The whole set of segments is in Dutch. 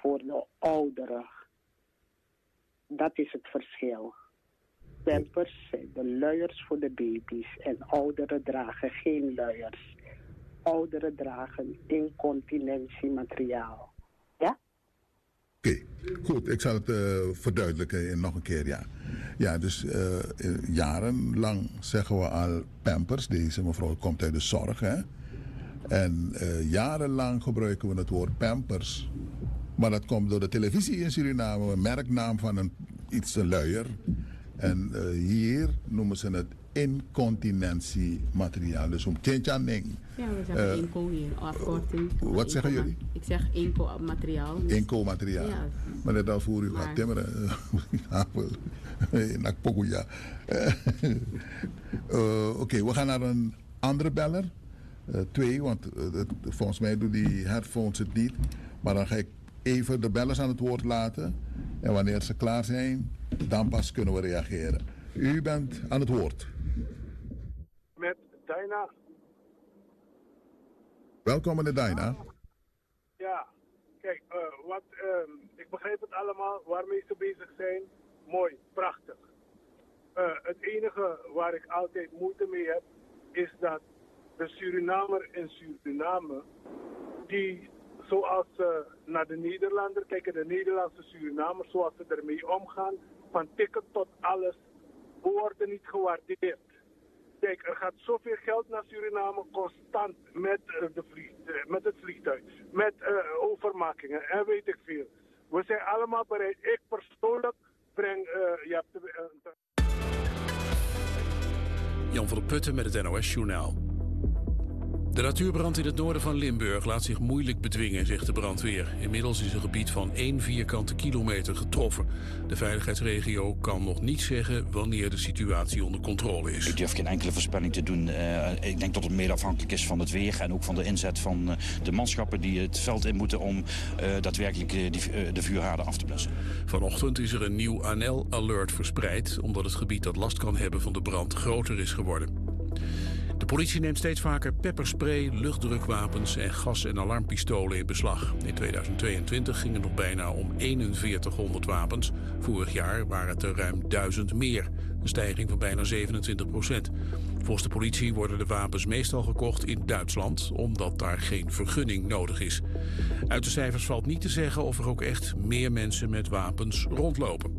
voor de ouderen. Dat is het verschil. Pampers zijn de luiers voor de baby's en ouderen dragen geen luiers. Ouderen dragen incontinentiemateriaal. Ja? Oké, goed. Ik zal het verduidelijken nog een keer, ja. Ja, dus jarenlang zeggen we al Pampers. Deze mevrouw komt uit de zorg, hè. En jarenlang gebruiken we het woord Pampers. Maar dat komt door de televisie in Suriname, een merknaam van een luier. En hier noemen ze het incontinentiemateriaal. Dus om tjentjaning. Ja, we zeggen inco hier, afkorting. Wat zeggen jullie? Ik zeg inco-materiaal. Dus Inco-materiaal. Ja. Maar net als hoe u gaat timmeren. Oké, we gaan naar een andere beller. 2, want volgens mij doen die headphones het niet. Maar dan ga ik even de bellers aan het woord laten. En wanneer ze klaar zijn, dan pas kunnen we reageren. U bent aan het woord. Met Daina. Welkom meneer Daina. Ja, kijk, ik begrijp het allemaal waarmee ze bezig zijn. Mooi, prachtig. Het enige waar ik altijd moeite mee heb, is dat de Surinamer in Suriname, die zoals ze naar de Nederlander kijken, de Nederlandse Surinamers, zoals ze ermee omgaan, van tikken tot alles, worden niet gewaardeerd. Kijk, er gaat zoveel geld naar Suriname, constant met het vliegtuig, met overmakingen en weet ik veel. We zijn allemaal bereid. Ik persoonlijk breng... Jan van der Putten met het NOS-journaal. De natuurbrand in het noorden van Limburg laat zich moeilijk bedwingen, zegt de brandweer. Inmiddels is een gebied van 1 vierkante kilometer getroffen. De veiligheidsregio kan nog niet zeggen wanneer de situatie onder controle is. Ik durf geen enkele voorspelling te doen. Ik denk dat het meer afhankelijk is van het weer en ook van de inzet van de manschappen die het veld in moeten om daadwerkelijk de vuurhaarden af te blussen. Vanochtend is er een nieuw ANL-alert verspreid, omdat het gebied dat last kan hebben van de brand groter is geworden. De politie neemt steeds vaker pepperspray, luchtdrukwapens en gas- en alarmpistolen in beslag. In 2022 ging het nog bijna om 4100 wapens. Vorig jaar waren het er ruim 1000 meer. Een stijging van bijna 27%. Volgens de politie worden de wapens meestal gekocht in Duitsland, omdat daar geen vergunning nodig is. Uit de cijfers valt niet te zeggen of er ook echt meer mensen met wapens rondlopen.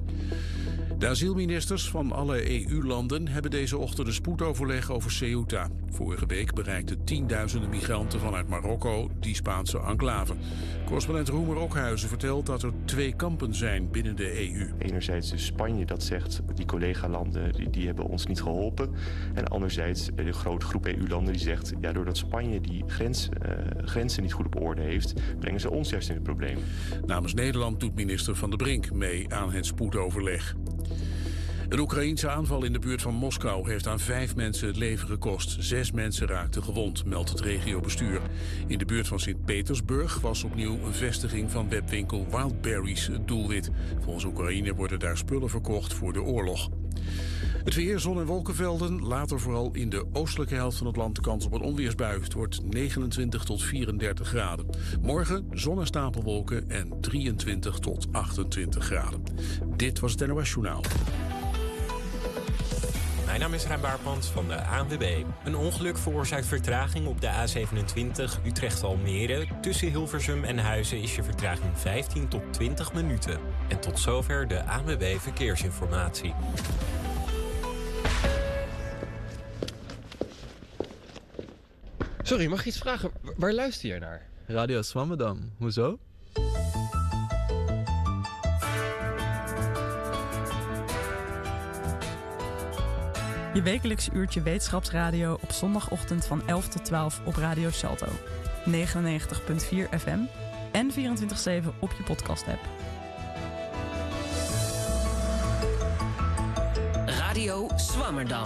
De asielministers van alle EU-landen hebben deze ochtend een spoedoverleg over Ceuta. Vorige week bereikten tienduizenden migranten vanuit Marokko die Spaanse enclave. Correspondent Roemer Okhuizen vertelt dat er 2 kampen zijn binnen de EU. Enerzijds dus Spanje dat zegt, die collega-landen die hebben ons niet geholpen. En anderzijds de grote groep EU-landen die zegt, ja, doordat Spanje die grenzen niet goed op orde heeft, brengen ze ons juist in het probleem. Namens Nederland doet minister Van der Brink mee aan het spoedoverleg. Een Oekraïense aanval in de buurt van Moskou heeft aan 5 mensen het leven gekost. 6 mensen raakten gewond, meldt het regiobestuur. In de buurt van Sint-Petersburg was opnieuw een vestiging van webwinkel Wildberries het doelwit. Volgens Oekraïne worden daar spullen verkocht voor de oorlog. Het weer, zon- en wolkenvelden. Later vooral in de oostelijke helft van het land kans op een onweersbui. Het wordt 29 tot 34 graden. Morgen zon- en stapelwolken en 23 tot 28 graden. Dit was het NOS Journaal. Mijn naam is Rijn Baarpans van de ANWB. Een ongeluk veroorzaakt vertraging op de A27 Utrecht-Almere. Tussen Hilversum en Huizen is je vertraging 15 tot 20 minuten. En tot zover de ANWB Verkeersinformatie. Sorry, mag ik iets vragen? Waar luister je naar? Radio Swammerdam. Hoezo? Je wekelijkse uurtje wetenschapsradio op zondagochtend van 11 tot 12 op Radio Salto. 99.4 FM en 24/7 op je podcast-app. Radio Swammerdam.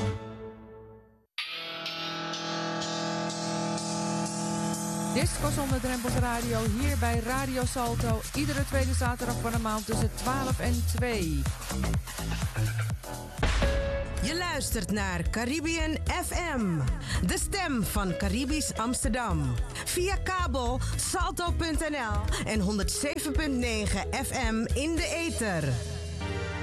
Disco zonder drempels radio hier bij Radio Salto. Iedere tweede zaterdag van de maand tussen 12 en 2. Je luistert naar Caribbean FM, de stem van Caribisch Amsterdam. Via kabel salto.nl en 107.9 FM in de ether.